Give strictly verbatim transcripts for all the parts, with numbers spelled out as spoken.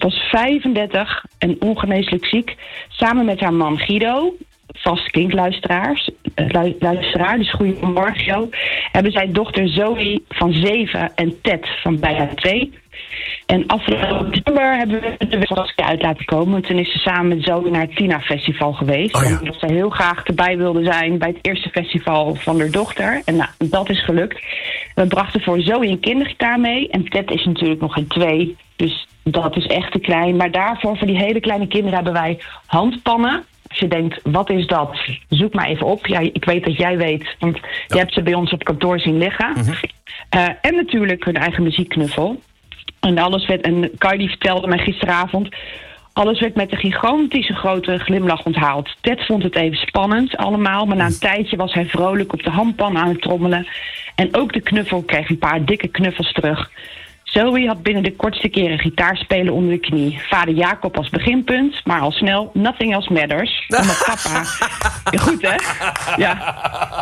was vijfendertig en ongeneeslijk ziek. Samen met haar man Guido, vast kindluisteraars, lu- luisteraar, dus goedemorgen Guido, hebben zij dochter Zoe van zeven en Ted van bijna twee. En afgelopen december hebben we er weer eens uit laten komen. Want toen is ze samen met Zoe naar het Tina Festival geweest. Oh ja. Omdat ze heel graag erbij wilde zijn bij het eerste festival van haar dochter. En nou, dat is gelukt. We brachten voor Zoe een kindergitaar mee. En Ted is natuurlijk nog geen twee. Dus dat is echt te klein. Maar daarvoor, voor die hele kleine kinderen, hebben wij handpannen. Als je denkt, wat is dat? Zoek maar even op. Ja, ik weet dat jij weet, want ja. je hebt ze bij ons op kantoor zien liggen. Mm-hmm. Uh, en natuurlijk hun eigen muziekknuffel. En alles werd, en Kai die vertelde mij gisteravond, alles werd met een gigantische grote glimlach onthaald. Ted vond het even spannend allemaal, maar na een tijdje was hij vrolijk op de handpan aan het trommelen. En ook de knuffel kreeg een paar dikke knuffels terug. Zoe had binnen de kortste keren gitaar spelen onder de knie. Vader Jacob als beginpunt, maar al snel nothing else matters. Omdat papa... Ja, goed, hè? Ja.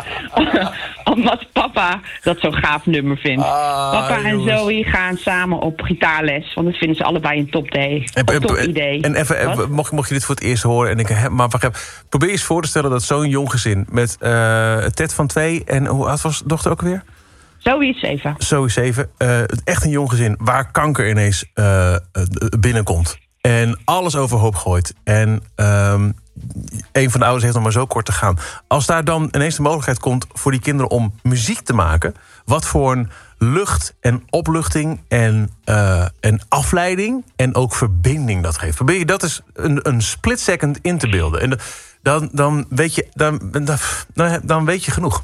Omdat papa dat zo'n gaaf nummer vindt. Ah, papa en jongens. Zoe gaan samen op gitaarles, want dat vinden ze allebei een top idee. En, een top idee. En even, even mocht, mocht je dit voor het eerst horen en ik heb, maar wacht even, probeer je eens voor te stellen dat zo'n jong gezin met uh, Ted van twee en hoe oud was de dochter ook alweer? Zoe is zeven. Zoe is zeven. Uh, echt een jong gezin waar kanker ineens uh, binnenkomt. En alles overhoop gooit. En um, een van de ouders heeft nog maar zo kort te gaan. Als daar dan ineens de mogelijkheid komt voor die kinderen om muziek te maken, wat voor een lucht en opluchting en, uh, en afleiding en ook verbinding dat geeft. Probeer je dat is een, een split second in te beelden. En dan, dan, weet je, dan, dan, dan weet je genoeg.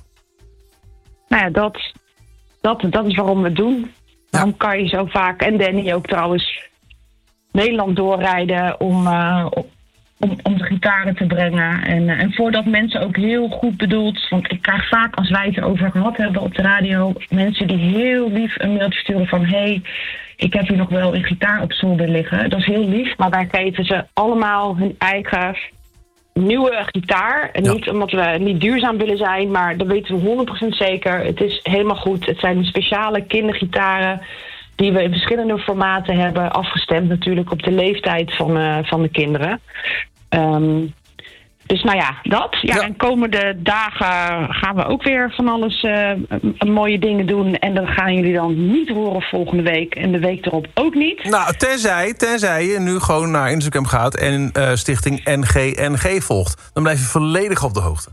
Nou ja, dat... Dat, dat is waarom we het doen. Waarom ja. kan je zo vaak, en Danny ook trouwens, Nederland doorrijden om, uh, om, om de gitaren te brengen. En, uh, en voordat mensen ook heel goed bedoeld, want ik krijg vaak als wij het erover gehad hebben op de radio, mensen die heel lief een mailtje sturen van hey, ik heb hier nog wel een gitaar op zolder liggen. Dat is heel lief, maar wij geven ze allemaal hun eigen nieuwe gitaar. En ja. niet omdat we niet duurzaam willen zijn, maar dat weten we honderd procent zeker. Het is helemaal goed. Het zijn speciale kindergitaren die we in verschillende formaten hebben, afgestemd natuurlijk op de leeftijd van, uh, van de kinderen. Um, dus nou ja, dat. Ja, ja. En komende dagen gaan we ook weer van alles uh, mooie dingen doen. En dat gaan jullie dan niet horen volgende week. En de week erop ook niet. Nou, tenzij, tenzij je nu gewoon naar Instagram gaat en uh, stichting N G N G volgt. Dan blijf je volledig op de hoogte.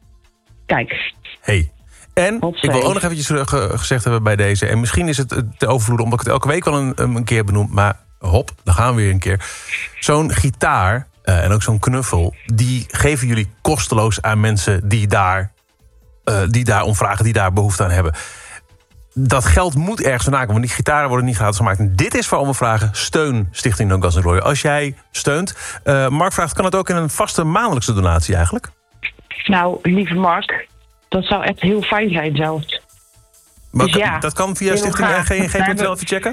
Kijk. Hey. En ik wil ook nog eventjes uh, gezegd hebben bij deze. En misschien is het te overvloeden, omdat ik het elke week wel een, een keer benoem. Maar hop, dan gaan we weer een keer. Zo'n gitaar uh, en ook zo'n knuffel, die geven jullie kosteloos aan mensen die daar, uh, die daar om vragen, die daar behoefte aan hebben. Dat geld moet ergens vandaan komen, want die gitaren worden niet gratis gemaakt. En dit is waarom we vragen, steun Stichting No Gas No Glory. Als jij steunt, uh, Mark vraagt, kan het ook in een vaste maandelijkse donatie eigenlijk? Nou, lieve Mark, dat zou echt heel fijn zijn zo. Maar dus ja, dat kan via stichting N G N G punt N L even checken?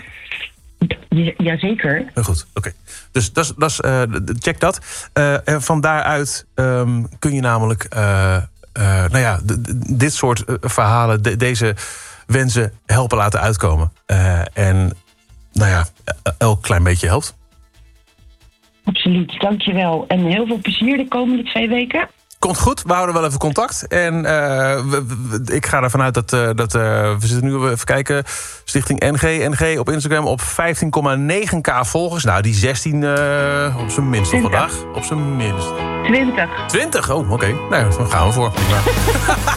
Jazeker. Heel goed, oké. Okay. Dus dat is, uh, check dat. Uh, en van daaruit um, kun je namelijk uh, uh, nou ja, d- d- dit soort uh, verhalen, de, deze wensen helpen laten uitkomen. Uh, en nou ja, elk klein beetje helpt. Absoluut, dankjewel. En heel veel plezier de komende twee weken. Komt goed, we houden wel even contact. En uh, we, we, ik ga ervan uit dat... Uh, dat uh, we zitten nu even kijken. Stichting N G N G op Instagram op vijftien komma negen k volgers. Nou, die zestien uh, op zijn minst vandaag. Op zijn minst. twintig. twintig? Oh, oké. Okay. Nou, dan gaan we voor.